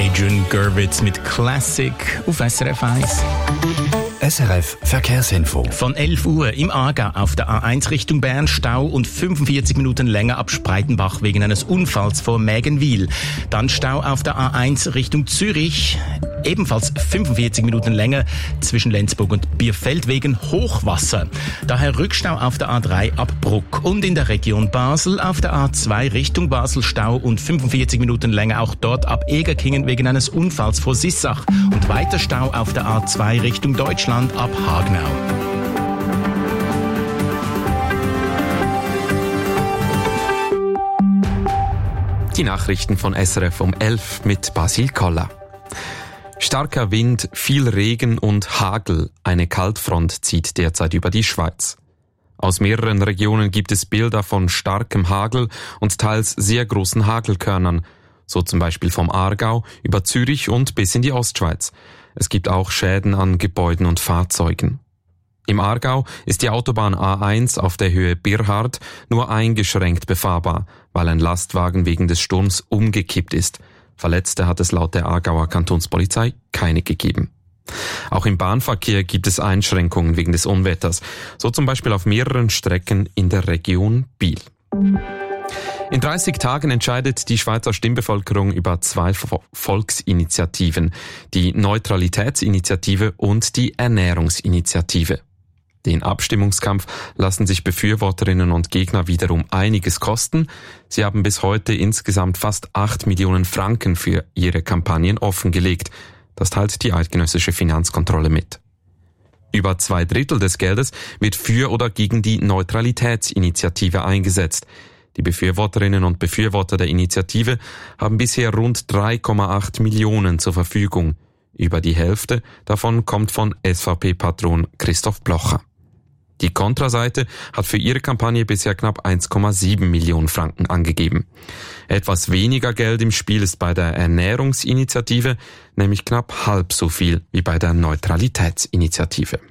Adrian Gurwitz mit Classic auf SRF 1. SRF Verkehrsinfo. Von 11 Uhr im Aargau auf der A1 Richtung Bern Stau und 45 Minuten länger ab Spreitenbach wegen eines Unfalls vor Mägenwil. Dann Stau auf der A1 Richtung Zürich, ebenfalls 45 Minuten länger zwischen Lenzburg und Bierfeld wegen Hochwasser. Daher Rückstau auf der A3 ab Bruck. Und in der Region Basel auf der A2 Richtung Basel Stau und 45 Minuten länger auch dort ab Egerkingen wegen eines Unfalls vor Sissach. Und weiter Stau auf der A2 Richtung Deutschland ab Hagenau. Die Nachrichten von SRF um 11 mit Basil Koller. Starker Wind, viel Regen und Hagel. Eine Kaltfront zieht derzeit über die Schweiz. Aus mehreren Regionen gibt es Bilder von starkem Hagel und teils sehr großen Hagelkörnern. So zum Beispiel vom Aargau über Zürich und bis in die Ostschweiz. Es gibt auch Schäden an Gebäuden und Fahrzeugen. Im Aargau ist die Autobahn A1 auf der Höhe Birhard nur eingeschränkt befahrbar, weil ein Lastwagen wegen des Sturms umgekippt ist. Verletzte hat es laut der Aargauer Kantonspolizei keine gegeben. Auch im Bahnverkehr gibt es Einschränkungen wegen des Unwetters, so zum Beispiel auf mehreren Strecken in der Region Biel. In 30 Tagen entscheidet die Schweizer Stimmbevölkerung über 2 Volksinitiativen, die Neutralitätsinitiative und die Ernährungsinitiative. Den Abstimmungskampf lassen sich Befürworterinnen und Gegner wiederum einiges kosten. Sie haben bis heute insgesamt fast 8 Millionen Franken für ihre Kampagnen offengelegt. Das teilt die eidgenössische Finanzkontrolle mit. Über 2/3 des Geldes wird für oder gegen die Neutralitätsinitiative eingesetzt. Die Befürworterinnen und Befürworter der Initiative haben bisher rund 3,8 Millionen zur Verfügung. Über die Hälfte davon kommt von SVP-Patron Christoph Blocher. Die Kontraseite hat für ihre Kampagne bisher knapp 1,7 Millionen Franken angegeben. Etwas weniger Geld im Spiel ist bei der Ernährungsinitiative, nämlich knapp halb so viel wie bei der Neutralitätsinitiative.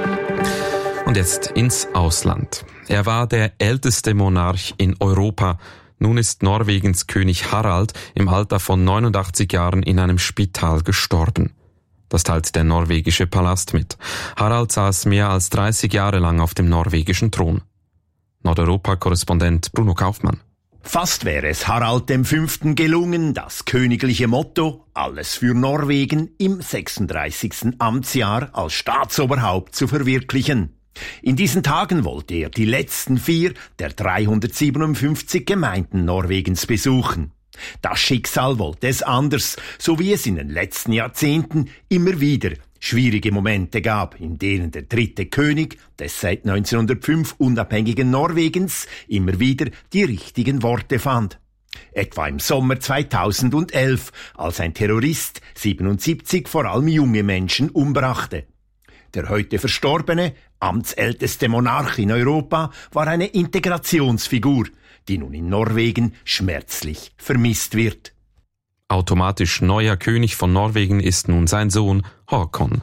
Und jetzt ins Ausland. Er war der älteste Monarch in Europa. Nun ist Norwegens König Harald im Alter von 89 Jahren in einem Spital gestorben. Das teilt der norwegische Palast mit. Harald saß mehr als 30 Jahre lang auf dem norwegischen Thron. Nordeuropa-Korrespondent Bruno Kaufmann. Fast wäre es Harald V. gelungen, das königliche Motto »Alles für Norwegen« im 36. Amtsjahr als Staatsoberhaupt zu verwirklichen. In diesen Tagen wollte er die letzten 4 der 357 Gemeinden Norwegens besuchen. Das Schicksal wollte es anders, so wie es in den letzten Jahrzehnten immer wieder schwierige Momente gab, in denen der dritte König des seit 1905 unabhängigen Norwegens immer wieder die richtigen Worte fand. Etwa im Sommer 2011, als ein Terrorist 77 vor allem junge Menschen umbrachte. Der heute verstorbene, amtsälteste Monarch in Europa war eine Integrationsfigur, die nun in Norwegen schmerzlich vermisst wird. Automatisch neuer König von Norwegen ist nun sein Sohn Håkon.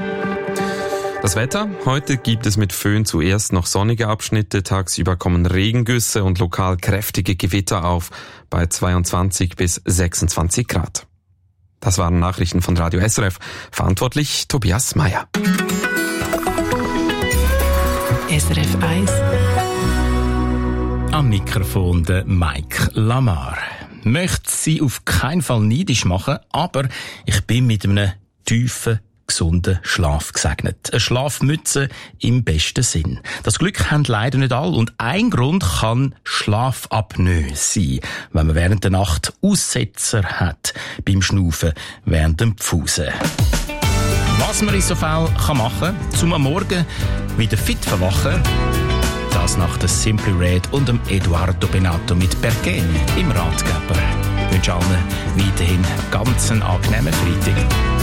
Das Wetter? Heute gibt es mit Föhn zuerst noch sonnige Abschnitte, tagsüber kommen Regengüsse und lokal kräftige Gewitter auf, bei 22 bis 26 Grad. Das waren Nachrichten von Radio SRF. Verantwortlich Tobias Meyer. SRF 1. Am Mikrofon der Mike Lamar. Möchte Sie auf keinen Fall neidisch machen, aber ich bin mit einem tiefen, gesunden Schlaf gesegnet. Eine Schlafmütze im besten Sinn. Das Glück haben leider nicht alle und ein Grund kann Schlafapnoe sein, wenn man während der Nacht Aussetzer hat beim Schnaufen während dem Pfusen. Was man in so Fällen machen kann, um am Morgen wieder fit verwachen, das nach der Simply Red und dem Eduardo Benato mit Perquet im Ratgeber. Ich wünsche allen weiterhin ganz einen angenehmen Freitag.